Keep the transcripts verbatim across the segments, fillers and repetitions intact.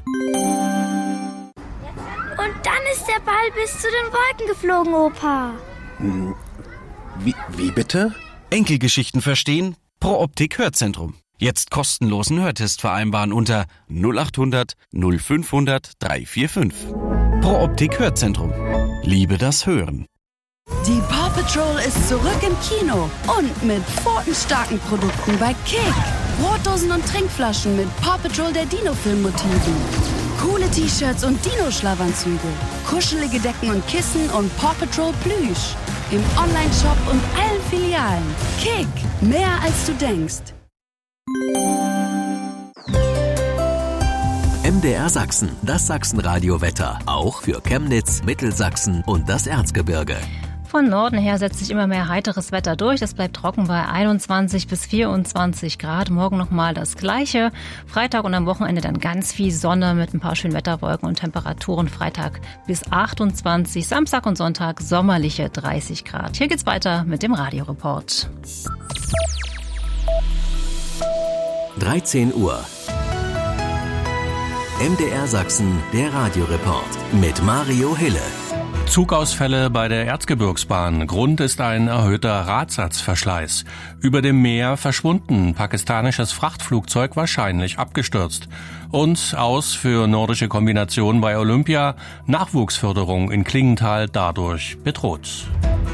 Und dann ist der Ball bis zu den Wolken geflogen, Opa. Wie, wie bitte? Enkelgeschichten verstehen? Pro Optik Hörzentrum. Jetzt kostenlosen Hörtest vereinbaren unter null acht hundert null fünfhundert drei vier fünf. Pro Optik Hörzentrum. Liebe das Hören. Die Paw Patrol ist zurück im Kino und mit pfotenstarken Produkten bei Kick. Brotdosen und Trinkflaschen mit Paw Patrol der Dino-Film-Motiven. Coole T-Shirts und Dino-Schlafanzüge. Kuschelige Decken und Kissen und Paw Patrol Plüsch. Im Online-Shop und allen Filialen. Kick, mehr als du denkst. M D R Sachsen, das Sachsenradio-Wetter. Auch für Chemnitz, Mittelsachsen und das Erzgebirge. Von Norden her setzt sich immer mehr heiteres Wetter durch. Es bleibt trocken bei einundzwanzig bis vierundzwanzig Grad. Morgen nochmal das Gleiche. Freitag und am Wochenende dann ganz viel Sonne mit ein paar schönen Wetterwolken und Temperaturen. Freitag bis achtundzwanzig, Samstag und Sonntag sommerliche dreißig Grad. Hier geht's weiter mit dem Radioreport. dreizehn Uhr. M D R Sachsen, der Radioreport mit Mario Hille. Zugausfälle bei der Erzgebirgsbahn. Grund ist ein erhöhter Radsatzverschleiß. Über dem Meer verschwunden. Pakistanisches Frachtflugzeug wahrscheinlich abgestürzt. Und aus für nordische Kombination bei Olympia. Nachwuchsförderung in Klingenthal dadurch bedroht.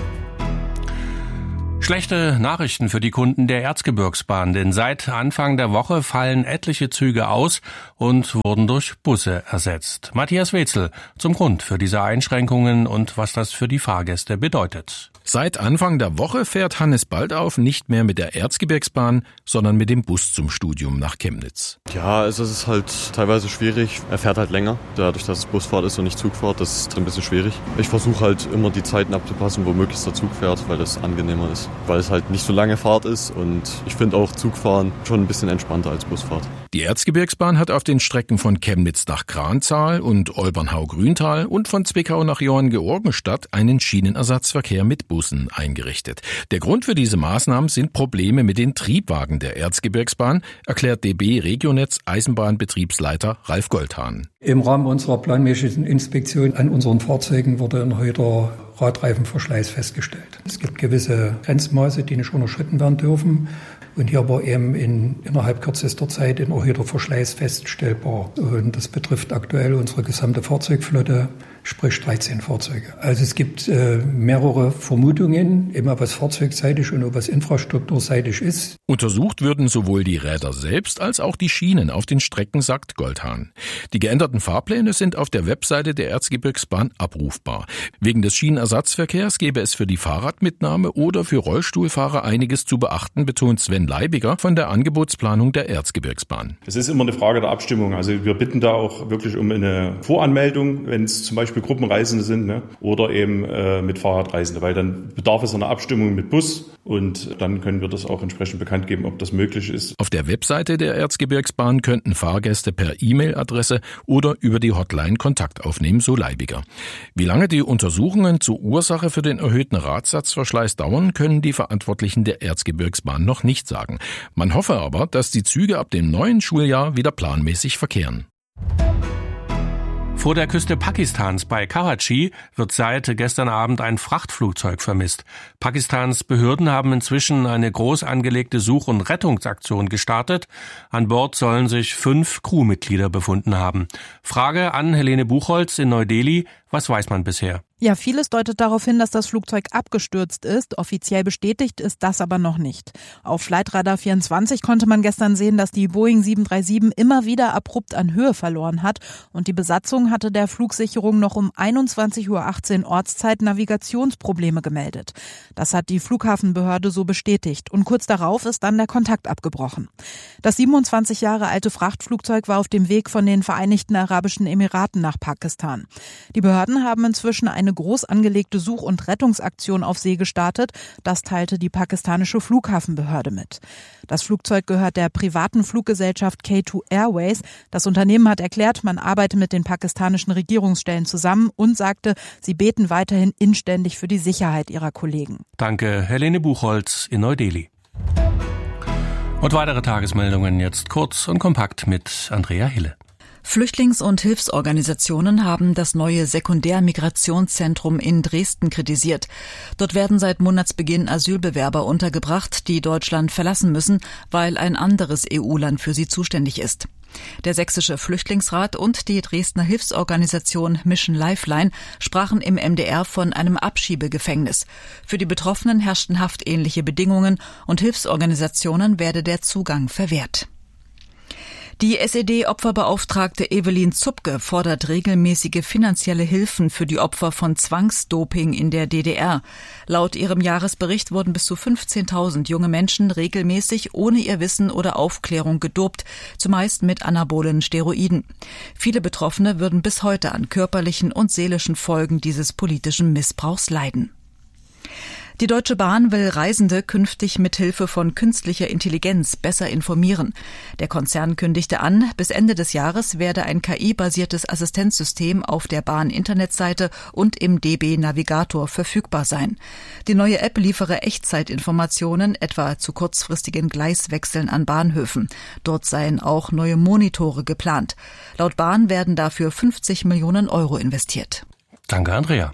Schlechte Nachrichten für die Kunden der Erzgebirgsbahn, denn seit Anfang der Woche fallen etliche Züge aus und wurden durch Busse ersetzt. Matthias Wetzel zum Grund für diese Einschränkungen und was das für die Fahrgäste bedeutet. Seit Anfang der Woche fährt Hannes Baldauf nicht mehr mit der Erzgebirgsbahn, sondern mit dem Bus zum Studium nach Chemnitz. Ja, also es ist halt teilweise schwierig. Er fährt halt länger, dadurch, dass es Busfahrt ist und nicht Zugfahrt. Das ist ein bisschen schwierig. Ich versuche halt immer die Zeiten abzupassen, wo möglichst der Zug fährt, weil das angenehmer ist. Weil es halt nicht so lange Fahrt ist und ich finde auch Zugfahren schon ein bisschen entspannter als Busfahrt. Die Erzgebirgsbahn hat auf den Strecken von Chemnitz nach Kranzahl und Olbernhau-Grüntal und von Zwickau nach Johanngeorgenstadt einen Schienenersatzverkehr mit Bussen eingerichtet. Der Grund für diese Maßnahmen sind Probleme mit den Triebwagen der Erzgebirgsbahn, erklärt D B Regionetz Eisenbahnbetriebsleiter Ralf Goldhahn. Im Rahmen unserer planmäßigen Inspektion an unseren Fahrzeugen wurde ein erhöhter Radreifenverschleiß festgestellt. Es gibt gewisse Grenzmaße, die nicht unterschritten werden dürfen. Und hier war eben in, innerhalb kürzester Zeit ein erhöhter Verschleiß feststellbar. Und das betrifft aktuell unsere gesamte Fahrzeugflotte, sprich dreizehn Fahrzeuge. Also es gibt äh, mehrere Vermutungen, immer was fahrzeugseitig und was infrastrukturseitig ist. Untersucht würden sowohl die Räder selbst als auch die Schienen auf den Strecken, sagt Goldhahn. Die geänderten Fahrpläne sind auf der Webseite der Erzgebirgsbahn abrufbar. Wegen des Schienenersatzverkehrs gäbe es für die Fahrradmitnahme oder für Rollstuhlfahrer einiges zu beachten, betont Sven Leibiger von der Angebotsplanung der Erzgebirgsbahn. Es ist immer eine Frage der Abstimmung. Also wir bitten da auch wirklich um eine Voranmeldung, wenn es zum Beispiel Gruppenreisende sind, ne? Oder eben äh, mit Fahrradreisende, weil dann bedarf es einer Abstimmung mit Bus und dann können wir das auch entsprechend bekannt geben, ob das möglich ist. Auf der Webseite der Erzgebirgsbahn könnten Fahrgäste per E-Mail-Adresse oder über die Hotline Kontakt aufnehmen, so Leibiger. Wie lange die Untersuchungen zur Ursache für den erhöhten Radsatzverschleiß dauern, können die Verantwortlichen der Erzgebirgsbahn noch nicht sagen. Man hoffe aber, dass die Züge ab dem neuen Schuljahr wieder planmäßig verkehren. Vor der Küste Pakistans bei Karachi wird seit gestern Abend ein Frachtflugzeug vermisst. Pakistans Behörden haben inzwischen eine groß angelegte Such- und Rettungsaktion gestartet. An Bord sollen sich fünf Crewmitglieder befunden haben. Frage an Helene Buchholz in Neu-Delhi. Was weiß man bisher? Ja, vieles deutet darauf hin, dass das Flugzeug abgestürzt ist. Offiziell bestätigt ist das aber noch nicht. Auf Flightradar vierundzwanzig konnte man gestern sehen, dass die Boeing sieben drei sieben immer wieder abrupt an Höhe verloren hat. Und die Besatzung hatte der Flugsicherung noch um einundzwanzig Uhr achtzehn Ortszeit Navigationsprobleme gemeldet. Das hat die Flughafenbehörde so bestätigt. Und kurz darauf ist dann der Kontakt abgebrochen. Das siebenundzwanzig Jahre alte Frachtflugzeug war auf dem Weg von den Vereinigten Arabischen Emiraten nach Pakistan. Die Behörden haben inzwischen eine groß angelegte Such- und Rettungsaktion auf See gestartet. Das teilte die pakistanische Flughafenbehörde mit. Das Flugzeug gehört der privaten Fluggesellschaft K zwei Airways. Das Unternehmen hat erklärt, man arbeite mit den pakistanischen Regierungsstellen zusammen und sagte, sie beten weiterhin inständig für die Sicherheit ihrer Kollegen. Danke, Helene Buchholz in Neu-Delhi. Und weitere Tagesmeldungen jetzt kurz und kompakt mit Andrea Hille. Flüchtlings- und Hilfsorganisationen haben das neue Sekundärmigrationszentrum in Dresden kritisiert. Dort werden seit Monatsbeginn Asylbewerber untergebracht, die Deutschland verlassen müssen, weil ein anderes E U-Land für sie zuständig ist. Der Sächsische Flüchtlingsrat und die Dresdner Hilfsorganisation Mission Lifeline sprachen im M D R von einem Abschiebegefängnis. Für die Betroffenen herrschten haftähnliche Bedingungen und Hilfsorganisationen werde der Zugang verwehrt. Die S E D-Opferbeauftragte Evelyn Zupke fordert regelmäßige finanzielle Hilfen für die Opfer von Zwangsdoping in der D D R. Laut ihrem Jahresbericht wurden bis zu fünfzehntausend junge Menschen regelmäßig ohne ihr Wissen oder Aufklärung gedopt, zumeist mit anabolen Steroiden. Viele Betroffene würden bis heute an körperlichen und seelischen Folgen dieses politischen Missbrauchs leiden. Die Deutsche Bahn will Reisende künftig mit Hilfe von künstlicher Intelligenz besser informieren. Der Konzern kündigte an, bis Ende des Jahres werde ein K I-basiertes Assistenzsystem auf der Bahn-Internetseite und im D B-Navigator verfügbar sein. Die neue App liefere Echtzeitinformationen, etwa zu kurzfristigen Gleiswechseln an Bahnhöfen. Dort seien auch neue Monitore geplant. Laut Bahn werden dafür fünfzig Millionen Euro investiert. Danke, Andrea.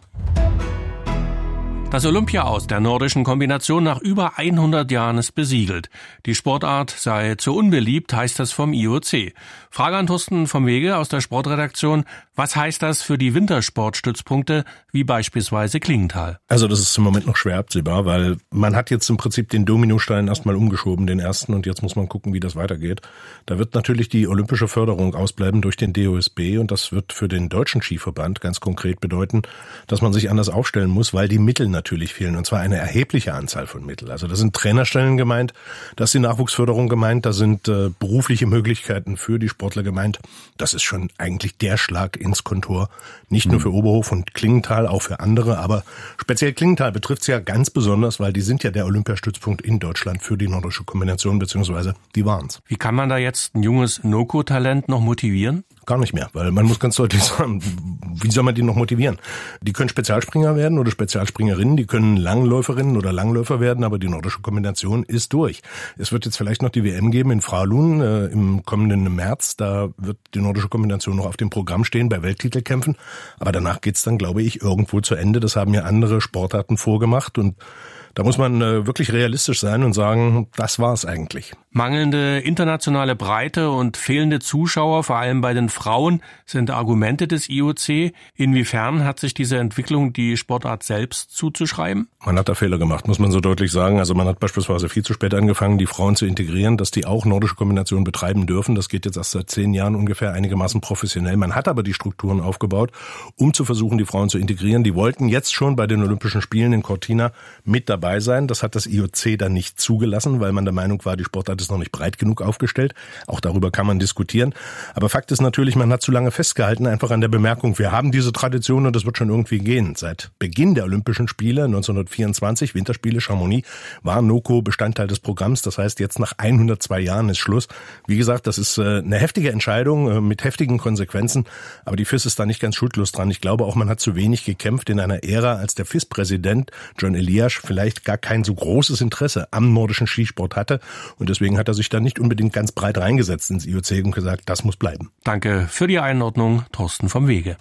Das Olympia-Aus der nordischen Kombination nach über hundert Jahren ist besiegelt. Die Sportart sei zu unbeliebt, heißt das vom I O C. Frage an Thorsten vom Wege aus der Sportredaktion. Was heißt das für die Wintersportstützpunkte, wie beispielsweise Klingenthal? Also das ist im Moment noch schwer absehbar, weil man hat jetzt im Prinzip den Dominostein erstmal umgeschoben, den ersten, und jetzt muss man gucken, wie das weitergeht. Da wird natürlich die olympische Förderung ausbleiben durch den D O S B, und das wird für den Deutschen Skiverband ganz konkret bedeuten, dass man sich anders aufstellen muss, weil die Mittel natürlich fehlen, und zwar eine erhebliche Anzahl von Mitteln. Also da sind Trainerstellen gemeint, da ist die Nachwuchsförderung gemeint, da sind äh, berufliche Möglichkeiten für die Sportler gemeint. Das ist schon eigentlich der Schlag ins Kontor, nicht nur für Oberhof und Klingenthal, auch für andere, aber speziell Klingenthal betrifft es ja ganz besonders, weil die sind ja der Olympiastützpunkt in Deutschland für die nordische Kombination, beziehungsweise die waren's. Wie kann man da jetzt ein junges Noko-Talent noch motivieren? Gar nicht mehr, weil man muss ganz deutlich sagen, wie soll man die noch motivieren? Die können Spezialspringer werden oder Spezialspringerinnen, die können Langläuferinnen oder Langläufer werden, aber die nordische Kombination ist durch. Es wird jetzt vielleicht noch die W M geben in Fralun äh, im kommenden März, da wird die nordische Kombination noch auf dem Programm stehen bei Welttitelkämpfen, aber danach geht's dann, glaube ich, irgendwo zu Ende. Das haben ja andere Sportarten vorgemacht, und da muss man äh, wirklich realistisch sein und sagen, das war's eigentlich. Mangelnde internationale Breite und fehlende Zuschauer, vor allem bei den Frauen, sind Argumente des I O C. Inwiefern hat sich diese Entwicklung die Sportart selbst zuzuschreiben? Man hat da Fehler gemacht, muss man so deutlich sagen. Also man hat beispielsweise viel zu spät angefangen, die Frauen zu integrieren, dass die auch nordische Kombination betreiben dürfen. Das geht jetzt erst seit zehn Jahren ungefähr einigermaßen professionell. Man hat aber die Strukturen aufgebaut, um zu versuchen, die Frauen zu integrieren. Die wollten jetzt schon bei den Olympischen Spielen in Cortina mit dabei sein. Das hat das I O C dann nicht zugelassen, weil man der Meinung war, die Sportart ist noch nicht breit genug aufgestellt. Auch darüber kann man diskutieren. Aber Fakt ist natürlich, man hat zu lange festgehalten, einfach an der Bemerkung, wir haben diese Tradition und das wird schon irgendwie gehen. Seit Beginn der Olympischen Spiele neunzehnhundertvierundzwanzig, Winterspiele Chamonix, war Noko Bestandteil des Programms. Das heißt, jetzt nach hundertzwei Jahren ist Schluss. Wie gesagt, das ist eine heftige Entscheidung mit heftigen Konsequenzen. Aber die F I S ist da nicht ganz schuldlos dran. Ich glaube auch, man hat zu wenig gekämpft in einer Ära, als der F I S-Präsident John Eliasch vielleicht gar kein so großes Interesse am nordischen Skisport hatte. Und deswegen hat er sich da nicht unbedingt ganz breit reingesetzt ins I O C und gesagt, das muss bleiben. Danke für die Einordnung, Thorsten vom Wege.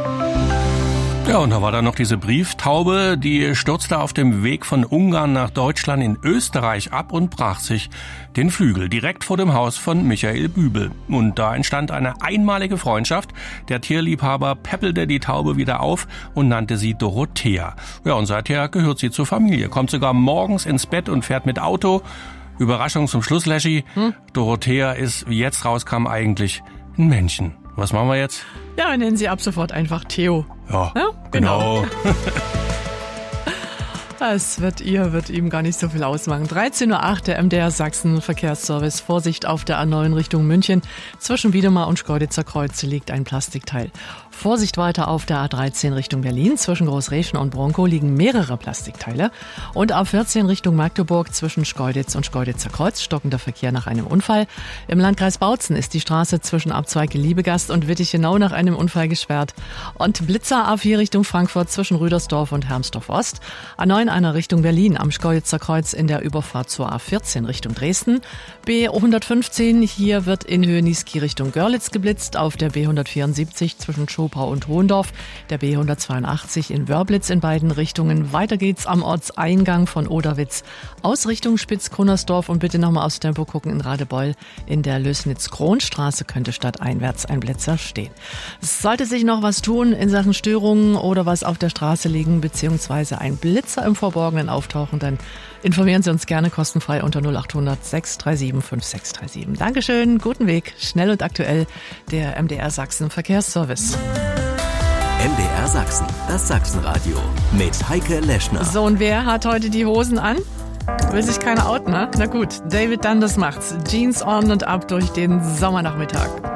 Ja, und da war dann noch diese Brieftaube, die stürzte auf dem Weg von Ungarn nach Deutschland in Österreich ab und brach sich den Flügel direkt vor dem Haus von Michael Bübel. Und da entstand eine einmalige Freundschaft. Der Tierliebhaber päppelte die Taube wieder auf und nannte sie Dorothea. Ja, und seither gehört sie zur Familie, kommt sogar morgens ins Bett und fährt mit Auto. Überraschung zum Schluss, Leschi. Hm? Dorothea ist, wie jetzt rauskam, eigentlich ein Männchen. Was machen wir jetzt? Ja, nennen Sie ab sofort einfach Theo. Ja, ja genau. genau. Das wird ihr, wird ihm gar nicht so viel ausmachen. dreizehn Uhr acht, der M D R Sachsen Verkehrsservice. Vorsicht auf der A neun Richtung München. Zwischen Wiedemar und Schkeuditzer Kreuz liegt ein Plastikteil. Vorsicht weiter auf der A dreizehn Richtung Berlin. Zwischen Großreschen und Bronkow liegen mehrere Plastikteile. Und A vierzehn Richtung Magdeburg zwischen Schkeuditz und Schkeuditzer Kreuz stockender Verkehr nach einem Unfall. Im Landkreis Bautzen ist die Straße zwischen Abzweige Liebegast und Wittichenau nach einem Unfall gesperrt. Und Blitzer A vier Richtung Frankfurt zwischen Rüdersdorf und Hermsdorf Ost. A neun einer Richtung Berlin am Schkeuditzer Kreuz in der Überfahrt zur A vierzehn Richtung Dresden. B hundertfünfzehn, hier wird in Höhe Niesky Richtung Görlitz geblitzt. Auf der B hundertvierundsiebzig zwischen Schopau und Hohendorf. Der B hundertzweiundachtzig in Wörblitz in beiden Richtungen. Weiter geht's am Ortseingang von Oderwitz aus Richtung Spitzkunnersdorf. Und bitte nochmal aufs Tempo gucken in Radebeul. In der Lößnitz-Kronstraße könnte stadteinwärts ein Blitzer stehen. Es sollte sich noch was tun in Sachen Störungen oder was auf der Straße liegen, beziehungsweise ein Blitzer im Verborgenen auftauchen, dann informieren Sie uns gerne kostenfrei unter null acht hundert sechs drei sieben fünf sechs drei sieben. Dankeschön, guten Weg, schnell und aktuell, der M D R Sachsen Verkehrsservice. M D R Sachsen, das Sachsenradio mit Heike Leschner. So, und wer hat heute die Hosen an? Will sich keiner outen, ne? Na gut, David Dundas macht's. Jeans on und ab durch den Sommernachmittag.